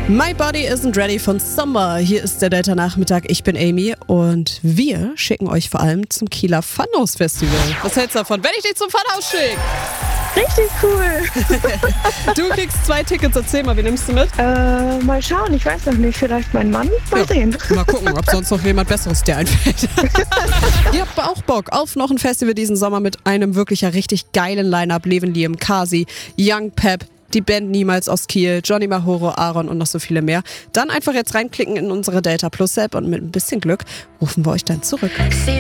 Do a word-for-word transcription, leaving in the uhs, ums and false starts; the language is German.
My Body Isn't Ready von Summer. Hier ist der Delta-Nachmittag. Ich bin Amy und wir schicken euch vor allem zum Kieler Funhouse Festival. Was hältst du davon, wenn ich dich zum Funhouse schicke? Richtig cool. Du kriegst zwei Tickets. Erzähl mal, wie nimmst du mit? Äh, mal schauen, ich weiß noch nicht. Vielleicht mein Mann? Mal ja, sehen. Mal gucken, ob sonst noch jemand Besseres dir einfällt. Ihr habt auch Bock auf noch ein Festival diesen Sommer mit einem wirklich ja richtig geilen Line-Up. Leven Liam, Kasi, Young Pep, die Band Niemals aus Kiel, Johnny Mahoro, Aaron und noch so viele mehr. Dann einfach jetzt reinklicken in unsere Delta Plus App und mit ein bisschen Glück rufen wir euch dann zurück.